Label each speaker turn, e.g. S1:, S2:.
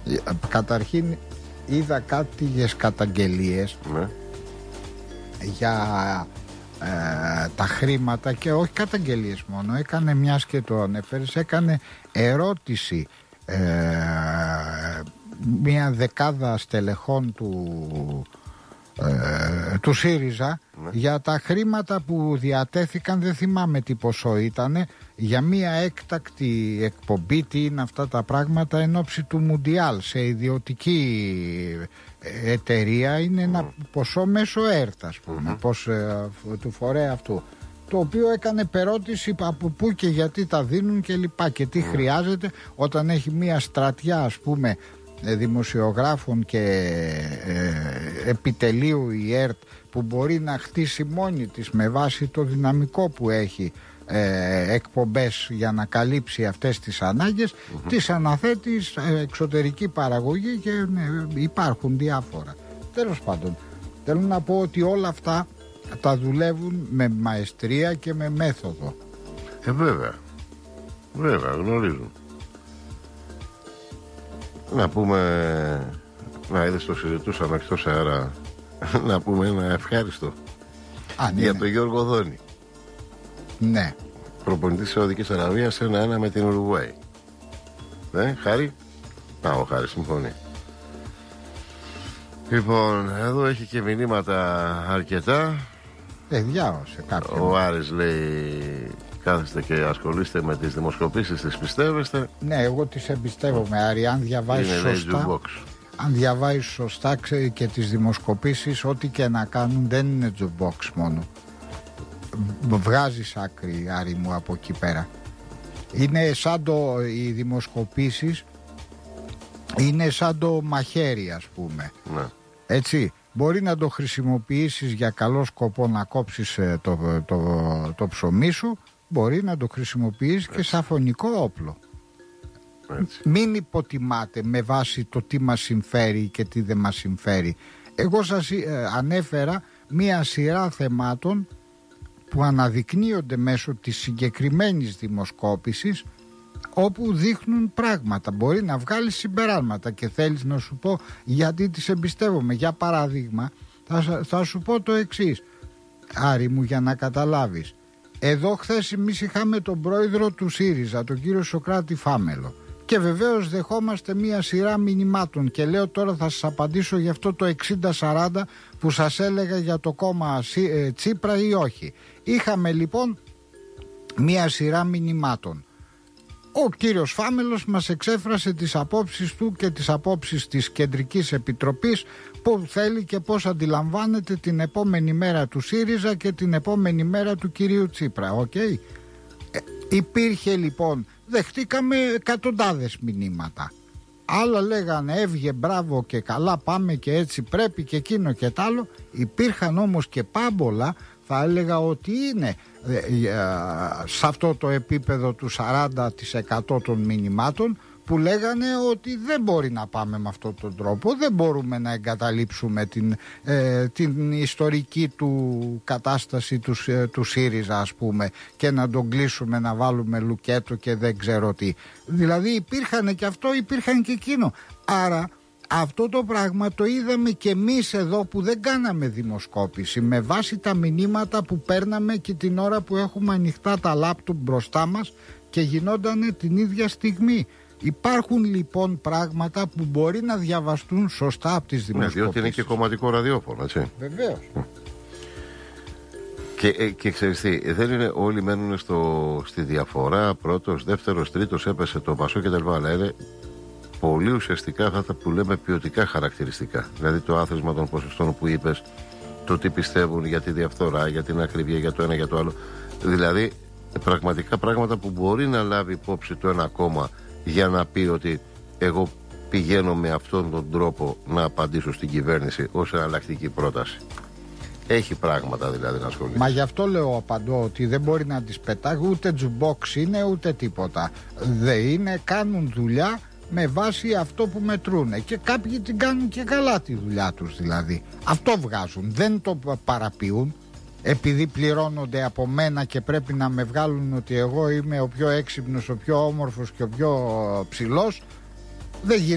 S1: Καταρχήν είδα κάποιες καταγγελίες για τα χρήματα, και όχι καταγγελίες μόνο, έκανε, μιας και το ανέφερες, έκανε ερώτηση μια δεκάδα στελεχών του ΣΥΡΙΖΑ για τα χρήματα που διατέθηκαν, δεν θυμάμαι τι ποσό ήτανε, για μια έκτακτη εκπομπή, τι είναι αυτά τα πράγματα, εν ώψη του Μουντιάλ σε ιδιωτική εταιρεία. Είναι ένα ποσό μέσω ΕΡΤ, ας πούμε, του φορέα αυτού, το οποίο έκανε περώτηση από πού και γιατί τα δίνουν και λοιπά, και τι χρειάζεται όταν έχει μια στρατιά, ας πούμε, δημοσιογράφων και επιτελείου η ΕΡΤ, που μπορεί να χτίσει μόνη της με βάση το δυναμικό που έχει εκπομπές για να καλύψει αυτές τις ανάγκες, τις αναθέτει εξωτερική παραγωγή και υπάρχουν διάφορα. Τέλος πάντων, θέλω να πω ότι όλα αυτά τα δουλεύουν με μαεστρία και με μέθοδο.
S2: Βέβαια γνωρίζουν. Να πούμε, να είδες, το συζητούσαμε εκτός αέρα, να πούμε ένα ευχάριστο για τον Γιώργο Δόνη.
S1: Ναι.
S2: Προπονητής της Σαουδικής Αραβίας 1-1 με την Ουρουγουάη. Χάρη. Ο Χάρης συμφωνεί. Λοιπόν, εδώ έχει και μηνύματα αρκετά.
S1: Διάβασε κάποια.
S2: Ο Άρης λέει, κάθεστε και ασχολείστε με τις δημοσκοπήσεις, τις πιστεύεστε?
S1: Ναι, εγώ τις εμπιστεύομαι, Άρη. Αν διαβάζεις σωστά, αν διαβάζεις σωστά και τις δημοσκοπήσεις, ό,τι και να κάνουν δεν είναι jukebox μόνο. Βγάζεις άκρη, Άρη μου, από εκεί πέρα. Είναι σαν οι δημοσκοπήσεις είναι σαν το μαχαίρι, ας πούμε.
S2: Ναι.
S1: Έτσι, μπορεί να το χρησιμοποιήσεις για καλό σκοπό, να κόψεις το ψωμί σου, μπορεί να το χρησιμοποιήσεις και σαν φωνικό όπλο.
S2: Έτσι.
S1: Μην υποτιμάτε με βάση το τι μας συμφέρει και τι δεν μας συμφέρει. Εγώ σας ανέφερα μία σειρά θεμάτων που αναδεικνύονται μέσω της συγκεκριμένης δημοσκόπησης, όπου δείχνουν πράγματα. Μπορεί να βγάλεις συμπεράσματα και θέλεις να σου πω γιατί τις εμπιστεύομαι. Για παράδειγμα, θα σου πω το εξής, Άρη μου, για να καταλάβεις. Εδώ χθες εμείς είχαμε τον πρόεδρο του ΣΥΡΙΖΑ, τον κύριο Σωκράτη Φάμελο, και βεβαίως δεχόμαστε μία σειρά μηνυμάτων, και λέω τώρα θα σας απαντήσω για αυτό το 60-40 που σας έλεγα για το κόμμα Τσίπρα ή όχι. Είχαμε λοιπόν μία σειρά μηνυμάτων. Ο κύριος Φάμελος μας εξέφρασε τις απόψεις του και τις απόψεις της Κεντρικής Επιτροπής, που θέλει και πώς αντιλαμβάνεται την επόμενη μέρα του ΣΥΡΙΖΑ και την επόμενη μέρα του κυρίου Τσίπρα. Υπήρχε λοιπόν, δεχτήκαμε εκατοντάδες μηνύματα. Άλλα λέγανε έβγε, μπράβο και καλά πάμε και έτσι πρέπει και εκείνο και τ' άλλο. Υπήρχαν όμως και πάμπολα, θα έλεγα ότι είναι σε αυτό το επίπεδο του 40% των μηνυμάτων, που λέγανε ότι δεν μπορεί να πάμε με αυτόν τον τρόπο, δεν μπορούμε να εγκαταλείψουμε την ιστορική του κατάσταση του ΣΥΡΙΖΑ, ας πούμε, και να τον κλείσουμε, να βάλουμε λουκέτο και δεν ξέρω τι. Δηλαδή υπήρχαν και αυτό, υπήρχαν και εκείνο. Άρα αυτό το πράγμα το είδαμε και εμείς εδώ που δεν κάναμε δημοσκόπηση, με βάση τα μηνύματα που παίρναμε και την ώρα που έχουμε ανοιχτά τα λάπτοπ μπροστά μας και γινόταν την ίδια στιγμή. Υπάρχουν λοιπόν πράγματα που μπορεί να διαβαστούν σωστά από τις δημοσκοπήσεις.
S2: Διότι είναι και κομματικό ραδιόφωνο, έτσι.
S1: Βεβαίως.
S2: Και ξέρεις τι, δεν είναι όλοι μένουν στη διαφορά, πρώτος, δεύτερος, τρίτος, έπεσε το Πασό κτλ. Αλλά είναι πολύ ουσιαστικά αυτά που λέμε ποιοτικά χαρακτηριστικά. Δηλαδή το άθροισμα των ποσοστών που είπες, το τι πιστεύουν για τη διαφθορά, για την ακρίβεια, για το ένα, για το άλλο. Δηλαδή πραγματικά πράγματα που μπορεί να λάβει υπόψη το ένα κόμμα για να πει ότι εγώ πηγαίνω με αυτόν τον τρόπο να απαντήσω στην κυβέρνηση ως εναλλακτική πρόταση. Έχει πράγματα δηλαδή να ασχοληθεί.
S1: Μα γι' αυτό λέω, απαντώ ότι δεν μπορεί να τις πετάγει, ούτε τζουμπόξ είναι ούτε τίποτα. Δεν είναι, κάνουν δουλειά με βάση αυτό που μετρούνε, και κάποιοι την κάνουν και καλά τη δουλειά τους, δηλαδή αυτό βγάζουν, δεν το παραποιούν. Επειδή πληρώνονται από μένα και πρέπει να με βγάλουν ότι εγώ είμαι ο πιο έξυπνος, ο πιο όμορφος και ο πιο ψηλός, δεν γίνεται.